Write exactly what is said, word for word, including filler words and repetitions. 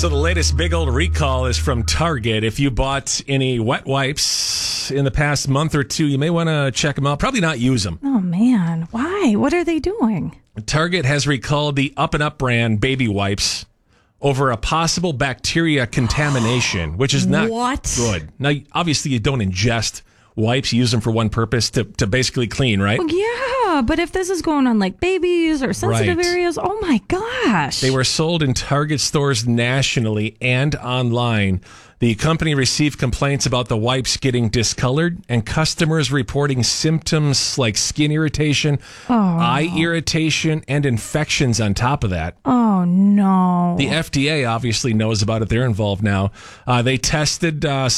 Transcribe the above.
So the latest big old recall is from Target. If you bought any wet wipes in the past month or two, you may want to check them out. Probably not use them. Oh, man. Why? What are they doing? Target has recalled the Up and Up brand baby wipes over a possible bacteria contamination, which is not What? good. Now, obviously, you don't ingest wipes. You use them for one purpose, to, to basically clean, right? Well, yeah, but if this is going on like babies or sensitive Right. areas, oh my gosh. They were sold in Target stores nationally and online. The company received complaints about the wipes getting discolored and customers reporting symptoms like skin irritation, Oh. eye irritation, and infections on top of that. Oh, no. The F D A obviously knows about it. They're involved now. Uh, they tested uh,